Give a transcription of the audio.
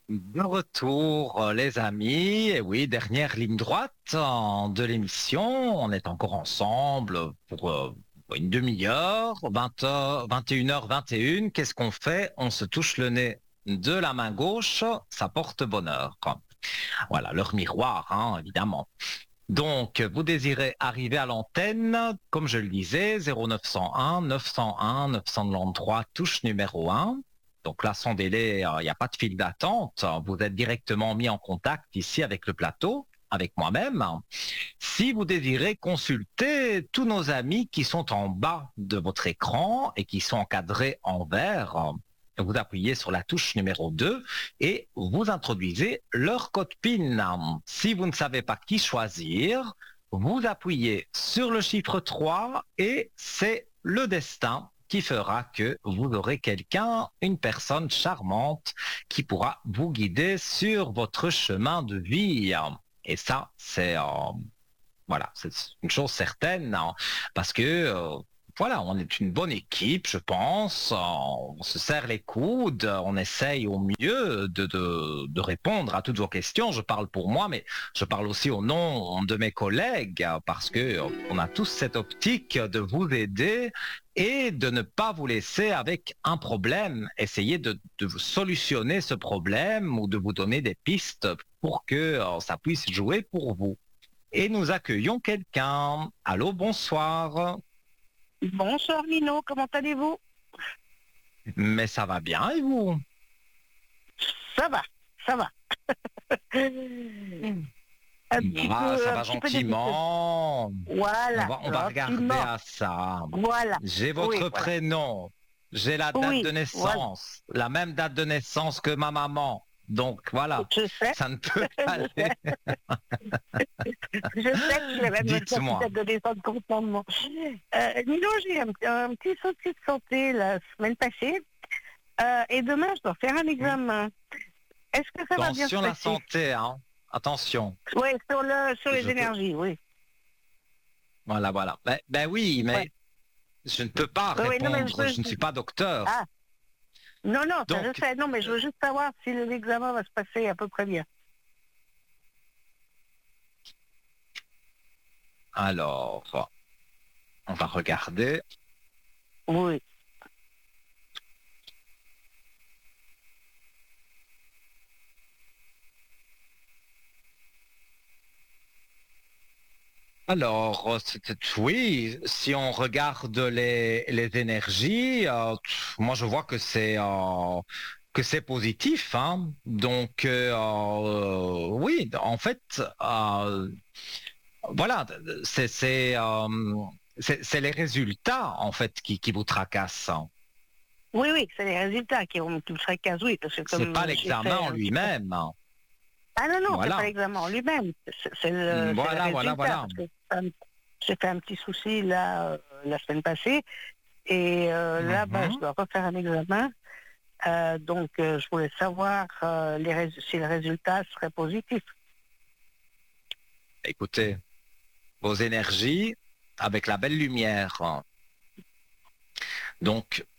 De retour, les amis. Et oui, dernière ligne droite de l'émission. On est encore ensemble pour une demi-heure, 20h, 21h21. Qu'est-ce qu'on fait? On se touche le nez de la main gauche, ça porte bonheur. Voilà, leur miroir, hein, évidemment. Donc, vous désirez arriver à l'antenne, comme je le disais, 0901 901 993, touche numéro 1. Donc là, sans délai, il n'y a pas de file d'attente. Vous êtes directement mis en contact ici avec le plateau, avec moi-même. Si vous désirez consulter tous nos amis qui sont en bas de votre écran et qui sont encadrés en vert, vous appuyez sur la touche numéro 2 et vous introduisez leur code PIN. Si vous ne savez pas qui choisir, vous appuyez sur le chiffre 3 et c'est le destin qui fera que vous aurez quelqu'un, une personne charmante qui pourra vous guider sur votre chemin de vie. Et ça, c'est voilà, c'est une chose certaine, hein, parce que voilà, on est une bonne équipe, je pense. On se serre les coudes, on essaye au mieux de répondre à toutes vos questions. Je parle pour moi, mais je parle aussi au nom de mes collègues, parce que on a tous cette optique de vous aider et de ne pas vous laisser avec un problème. Essayer de vous solutionner ce problème ou de vous donner des pistes pour que ça puisse jouer pour vous. Et nous accueillons quelqu'un. Allô, bonsoir. Bonsoir Nino, comment allez-vous? Mais ça va bien et vous? Ça va, ça va. Ça Un va petit peu difficile. gentiment. Voilà, On va regarder gentiment. à ça. Voilà. J'ai Oui, votre voilà. prénom. J'ai la date de Oui, voilà. naissance. La même date de naissance que ma maman. Donc voilà, Je sais, ça ne peut je qu'aller. sais, je sais que je vais me Dites-moi. peut-être donner ça de contentement. Nino, j'ai un petit souci de santé la semaine passée. Et demain, je dois faire un examen. Est-ce que ça va bien se Attention la passer? santé, hein. Attention. Oui, sur les Je peux. énergies, oui. Voilà, voilà. Ben oui, Ouais. mais je ne peux pas Oui, oui, non, mais répondre. Je ne suis pas docteur. Ah, non, non, ça je Donc, sais. Non, mais je veux juste savoir si l'examen va se passer à peu près bien. alors, on va regarder. Oui. Alors, oui, si on regarde les énergies, moi je vois que c'est positif, hein. Donc, oui, en fait, voilà, c'est les résultats en fait qui vous tracassent, hein. Oui, oui, c'est les résultats qui me fracassent, oui, parce que C'est comme pas j'ai l'examen fait en un petit peu... lui-même, hein. Ah non, non, c'est pas Voilà, l'examen en lui-même, c'est le voilà, voilà, résultat, voilà. parce que j'ai fait un petit souci là, la semaine passée, et là, bah, je Mhm. dois refaire un examen, donc je voulais savoir si le résultat serait positif. Écoutez, vos énergies avec la belle lumière, hein. Donc,